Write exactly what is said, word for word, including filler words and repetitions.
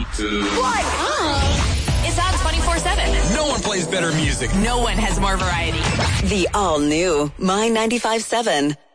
two, one. Oh. It's on twenty-four seven. No one plays better music. No one has more variety. The all-new My ninety-five seven.